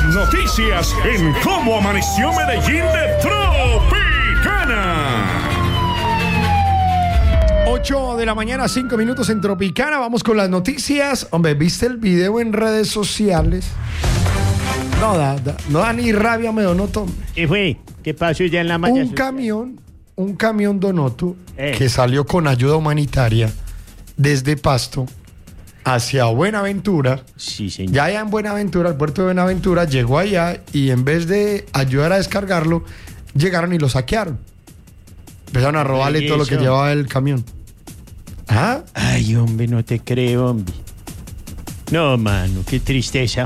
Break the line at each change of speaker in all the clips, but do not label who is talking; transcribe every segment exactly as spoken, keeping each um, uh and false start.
noticias en Cómo Amaneció Medellín de Tropicana.
ocho de la mañana, cinco minutos en Tropicana. Vamos con las noticias. Hombre, ¿viste el video en redes sociales? No da, da no da ni rabia, me Donoto.
¿Qué fue? ¿Qué pasó ya en la mañana?
Un camión, un camión Donoto
eh.
que salió con ayuda humanitaria desde Pasto hacia Buenaventura.
Sí, señor.
Ya allá en Buenaventura, el puerto de Buenaventura, llegó allá y en vez de ayudar a descargarlo, llegaron y lo saquearon. Empezaron a robarle todo lo que llevaba el camión. ¿Ah?
Ay, hombre, no te creo, hombre. No, mano, qué tristeza.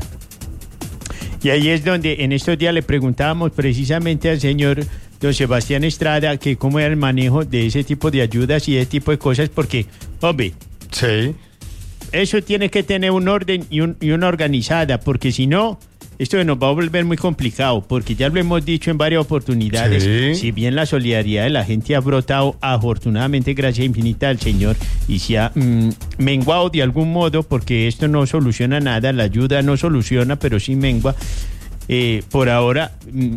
Y ahí es donde en estos días le preguntábamos precisamente al señor don Sebastián Estrada que cómo era el manejo de ese tipo de ayudas y ese tipo de cosas, porque, hombre,
sí,
eso tiene que tener un orden y, un, y una organizada, porque si no, esto nos va a volver muy complicado, porque ya lo hemos dicho en varias oportunidades,
sí.
Si bien la solidaridad de la gente ha brotado, afortunadamente, gracias infinita al Señor, y se ha mmm, menguado de algún modo, porque esto no soluciona nada, la ayuda no soluciona, pero sí mengua. Eh, por ahora,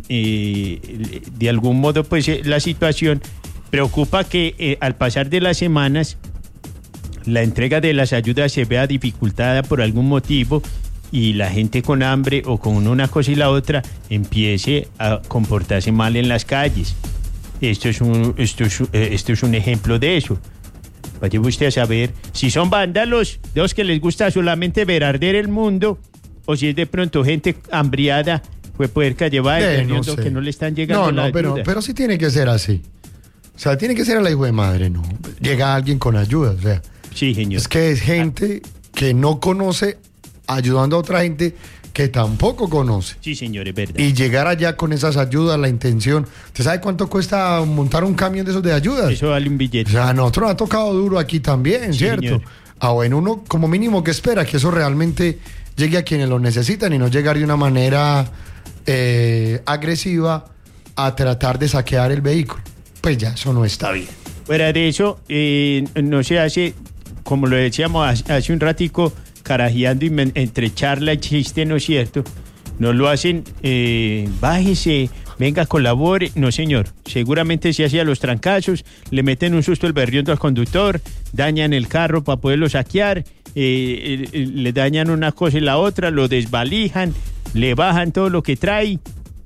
eh, de algún modo, pues eh, la situación preocupa que eh, al pasar de las semanas, la entrega de las ayudas se vea dificultada por algún motivo y la gente con hambre o con una cosa y la otra empiece a comportarse mal en las calles. Esto es un, esto es, eh, esto es un ejemplo de eso. Vaya usted a saber si son vándalos, de los que les gusta solamente ver arder el mundo, o si es de pronto gente hambriada, fue puerca llevar
eh,
el
no
sé. que no le están llegando
No, no,
la
pero,
ayuda.
pero sí tiene que ser así. O sea, tiene que ser a la hijo de madre, ¿no? Llega alguien con ayuda, o sea.
Sí, señor.
Es que es gente que no conoce ayudando a otra gente que tampoco conoce.
Sí, señor, es verdad.
Y llegar allá con esas ayudas, la intención. ¿Usted sabe cuánto cuesta montar un camión de esos de ayudas?
Eso vale un billete.
O sea, a nosotros nos ha tocado duro aquí también,
Sí,
¿cierto?
señor.
Ah, bueno, uno como mínimo que espera que eso realmente llegue a quienes lo necesitan y no llegar de una manera eh, agresiva a tratar de saquear el vehículo. Pues ya, eso no está bien.
Fuera de eso, eh, no se hace, como lo decíamos hace, hace un ratico, carajeando y men- entre charla y chiste, ¿no es cierto? No lo hacen, eh, bájese, venga, colabore. No, señor, seguramente se hacía los trancazos, le meten un susto el berriondo al conductor, dañan el carro para poderlo saquear, eh, eh, le dañan una cosa y la otra, lo desvalijan, le bajan todo lo que trae.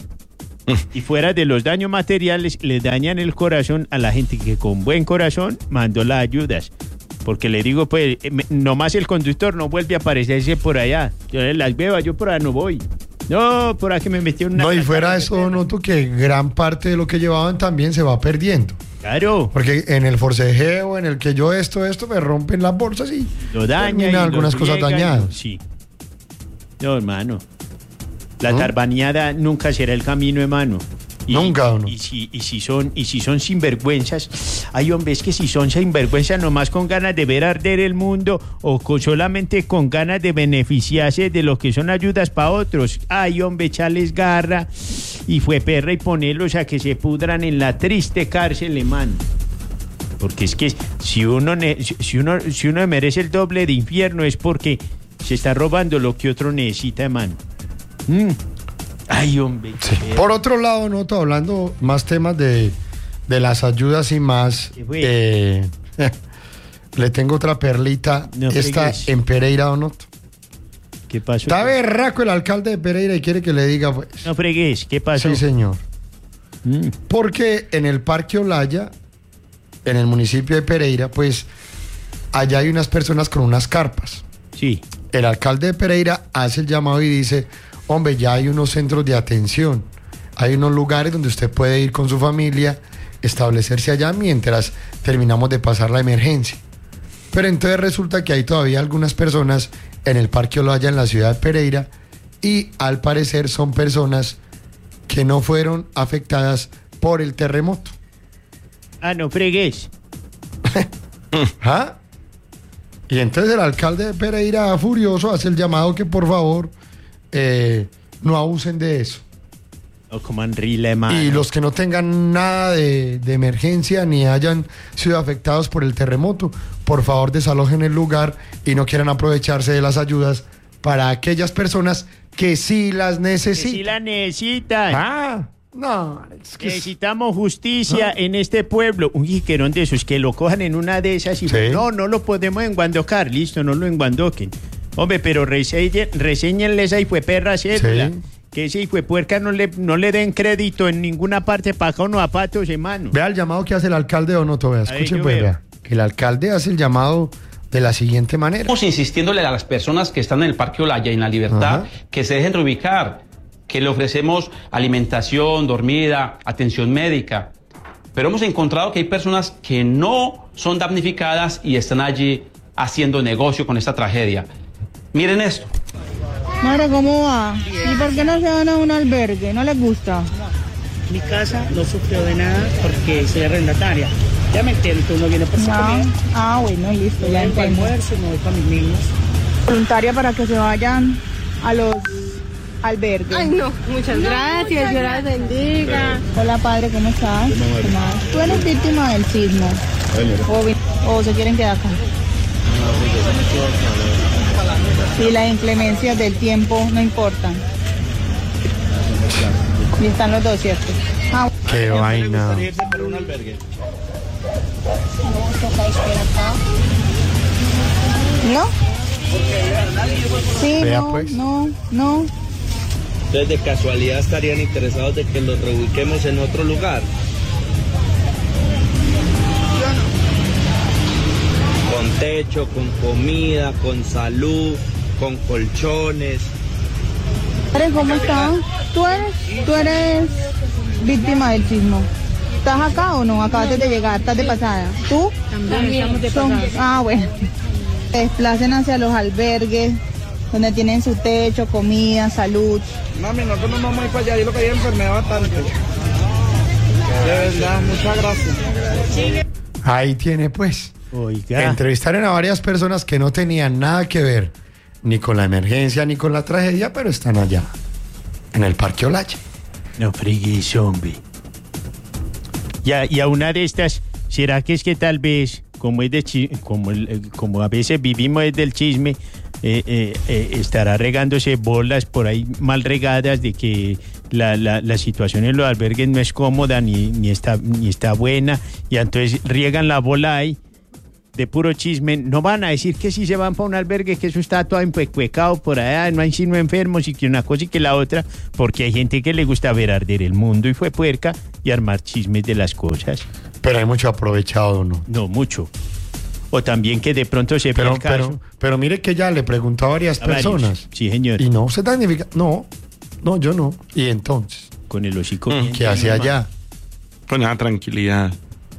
Y fuera de los daños materiales, le dañan el corazón a la gente que con buen corazón mandó las ayudas. Porque le digo, pues, eh, me- nomás el conductor no vuelve a aparecerse por allá. Yo las veo, yo por allá no voy. No, por aquí me metí una...
No, y fuera de eso, noto que gran parte de lo que llevaban también se va perdiendo.
Claro.
Porque en el forcejeo, en el que yo esto, esto, me rompen las bolsas y
Lo daña y
terminan
lo
algunas cosas
riega y-
dañadas.
Sí. No, hermano. La
¿No?
tarbaneada nunca será el camino, hermano. Y,
Nunca, ¿o no?
Y si, y si son, y si son sinvergüenzas, hay hombres que si son sinvergüenzas nomás con ganas de ver arder el mundo o con, solamente con ganas de beneficiarse de lo que son ayudas para otros. Ay, hombre, echarles garra y fue perra y ponerlos a que se pudran en la triste cárcel, hermano. Porque es que si uno, ne- si uno, si uno merece el doble de infierno es porque se está robando lo que otro necesita, hermano. Mm. Ay, hombre.
Sí. Por otro lado, noto, hablando más temas de, de las ayudas y más,
¿Qué fue?
eh, le tengo otra perlita.
No
Esta
fregues.
en Pereira, Donoto.
¿Qué pasó?
Está berraco el alcalde de Pereira y quiere que le diga, pues.
No fregues, ¿qué pasó?
Sí, señor.
Mm.
Porque en el Parque Olaya, en el municipio de Pereira, pues allá hay unas personas con unas carpas.
Sí.
El alcalde de Pereira hace el llamado y dice, hombre, ya hay unos centros de atención, hay unos lugares donde usted puede ir con su familia, establecerse allá mientras terminamos de pasar la emergencia. Pero entonces resulta que hay todavía algunas personas en el Parque Olaya en la ciudad de Pereira y al parecer son personas que no fueron afectadas por el terremoto.
Ah, no fregues.
¿Ah? Y entonces el alcalde de Pereira, furioso, hace el llamado que por favor eh, no abusen de eso.
O como Enrile, hermano.
Y los que no tengan nada de, de emergencia ni hayan sido afectados por el terremoto, por favor desalojen el lugar y no quieran aprovecharse de las ayudas para aquellas personas que sí las
Que
necesitan.
sí la necesitan.
Ah, no, es que es-
Necesitamos justicia en este pueblo. Un jiquerón de esos que lo cojan en una de esas y
Sí.
no, no lo podemos enguandocar. Listo, no lo enguandoquen. Hombre, pero reseñen, reseñenle esa hijueperra cédula.
Sí.
Que ese hijuepuerca no le, no le den crédito en ninguna parte para acá, no zapatos, hermano.
Vea el llamado que hace el alcalde de Donoto, vea,
Ahí
escuchen
yo
pues,
veo.
vea. El alcalde hace el llamado de la siguiente manera.
Estamos insistiéndole a las personas que están en el Parque Olaya y en La Libertad
Ajá.
que se dejen reubicar, que le ofrecemos alimentación, dormida, atención médica. Pero hemos encontrado que hay personas que no son damnificadas y están allí haciendo negocio con esta tragedia. Miren esto.
Madre, ¿cómo va? ¿Y por qué no se van a un albergue? ¿No les gusta?
Mi casa no sufrió de nada porque soy arrendataria. Ya me entiendo, uno viene por su
No.
comida.
Ah, bueno, listo,
Yo
ya
voy para
entiendo.
almuerzo, me voy para mis niños.
Voluntaria para que se vayan a los albergues.
Ay, no, muchas gracias, Dios las bendiga.
Hola, padre, ¿cómo estás? ¿Qué más? ¿Tú eres víctima del sismo? ¿O, vi- o se quieren quedar acá? Y las inclemencias del tiempo no importan. Y están los dos, ¿cierto? Ah,
Qué vaina.
¿no? Sí,
Vea,
no,
pues.
no, no.
Entonces, de casualidad estarían interesados de que los reubiquemos en otro lugar. Con techo, con comida, con salud, con colchones.
Padre, ¿cómo estás? ¿Tú eres, tú eres víctima del sismo? ¿Estás acá o no? Acabaste de llegar, estás de pasada. ¿Tú?
También estamos de
Son-
pasada.
ah, bueno. Se desplacen hacia los albergues, donde tienen su techo, comida, salud.
Mami, nosotros nos vamos a ir para allá, yo lo que hay enfermedad bastante. De verdad, muchas gracias.
Ahí tiene pues.
Oiga.
Entrevistaron a varias personas que no tenían nada que ver ni con la emergencia ni con la tragedia, pero están allá, en el Parque Olaya.
No friegue, zombie. Y a, y a una de estas, ¿será que es que tal vez, como es de chi- como, el- el- como a veces vivimos desde el chisme, eh, eh, eh, estará regándose bolas por ahí mal regadas de que la, la, la situación en los albergues no es cómoda ni, ni, está, ni está buena, y entonces riegan la bola ahí de puro chisme? No van a decir que si se van para un albergue, que eso está todo empecuecado por allá, no hay sino enfermos y que una cosa y que la otra, porque hay gente que le gusta ver arder el mundo y fue puerca y armar chismes de las cosas.
Pero hay mucho aprovechado, ¿no?
No mucho. O también que de pronto se ve
Pero,
el caso.
pero, pero mire que ya le preguntó a varias
a varios.
personas.
Sí, señor.
Y no se damnifica. No, no, yo no. Y entonces,
Con el hocico.
Mm.
bien
¿qué hacía
lleno,
allá?
Pues nada, tranquilidad.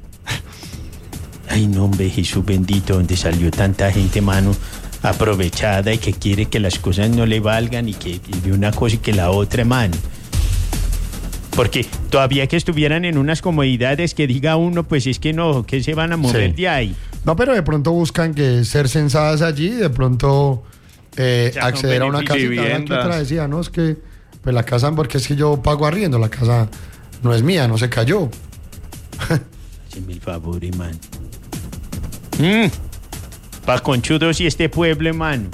Ay, no, hombre, Jesús bendito, donde salió tanta gente, mano, aprovechada y que quiere que las cosas no le valgan y que y de una cosa y que la otra, mano. Porque todavía que estuvieran en unas comodidades que diga uno, pues es que no, que se van a mover
Sí.
de ahí.
No, pero de pronto buscan que ser censadas allí, de pronto eh,
Ya son
acceder a una casa.
beneficios.
Que
Viviendas.
otra decía, no, es que pues la casa, porque es que yo pago arriendo, la casa no es mía, no se cayó.
Haceme el favor, hermano. Mm. Pa' conchudos y este pueblo, hermano.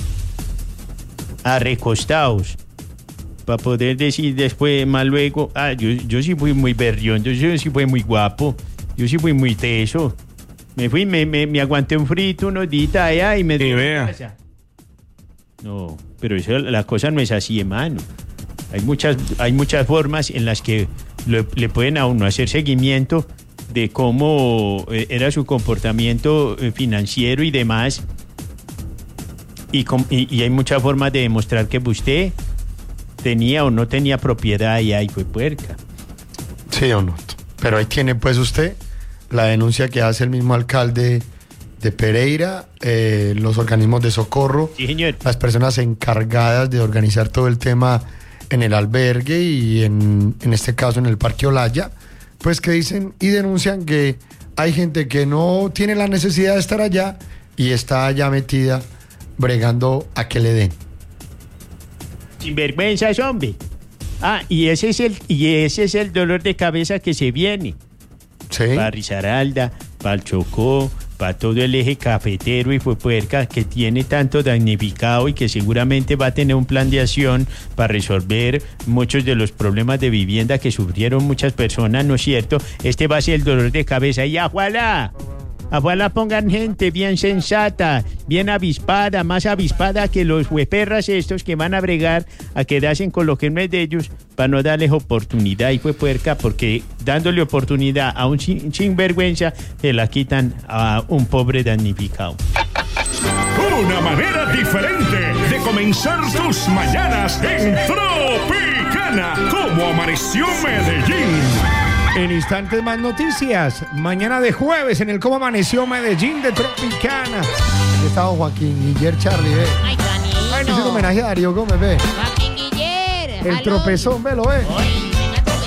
Arrecostados. Para poder decir después, más luego, ah, yo, yo sí fui muy berrión, yo, yo sí fui muy guapo, yo sí fui muy teso. Me fui, me, me, me aguanté un frito unos días allá y me
Y
di
vea.
casa. No, pero eso, la cosa no es así, hermano. Hay muchas, hay muchas formas en las que lo- le pueden a uno hacer seguimiento de cómo eh, era su comportamiento eh, financiero y demás. Y, com- y, y hay muchas formas de demostrar que usted tenía o no tenía propiedad y ahí fue puerca.
Sí o no. Pero ahí tiene pues usted la denuncia que hace el mismo alcalde de Pereira, eh, los organismos de socorro,
Sí, señor.
las personas encargadas de organizar todo el tema en el albergue y en, en este caso en el Parque Olaya, pues que dicen y denuncian que hay gente que no tiene la necesidad de estar allá y está allá metida bregando a que le den.
Sinvergüenza, hombre. Ah, y ese es el, y ese es el dolor de cabeza que se viene.
Sí.
Para Risaralda, para el Chocó, para todo el eje cafetero y puerca que tiene tanto damnificado y que seguramente va a tener un plan de acción para resolver muchos de los problemas de vivienda que sufrieron muchas personas, ¿no es cierto? Este va a ser el dolor de cabeza y ¡ojalá! Ojalá pongan gente bien sensata, bien avispada, más avispada que los hueperras estos que van a bregar a quedarse con lo que no es de ellos para no darles oportunidad y fue puerca, porque dándole oportunidad a un sin, sinvergüenza se la quitan a un pobre damnificado.
Una manera diferente de comenzar tus mañanas en Tropicana. ¿Cómo amaneció Medellín?
En instantes más noticias. Mañana de jueves en el Cómo Amaneció Medellín de Tropicana.
Aquí está don Joaquín Guiller Charlie, ve.
Ay, Danilo.
Ay, no es un homenaje a Darío Gómez, ve.
Joaquín Guiller.
El
aló.
tropezón, ve, lo ve.
Oye.